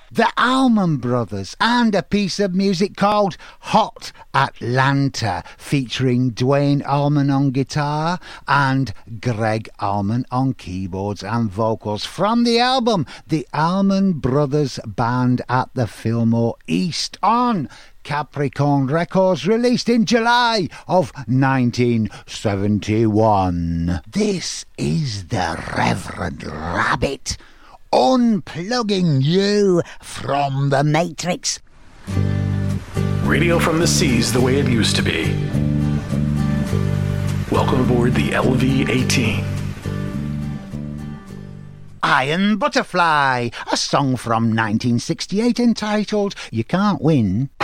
The Allman Brothers, and a piece of music called Hot Atlanta, featuring Duane Allman on guitar and Greg Allman on keyboards and vocals, from the album The Allman Brothers Band at the Fillmore East on Capricorn Records, released in July of 1971. This is the Reverend Rabbit, unplugging you from the Matrix. Radio from the seas the way it used to be. Welcome aboard the LV-18. Iron Butterfly, a song from 1968 entitled You Can't Win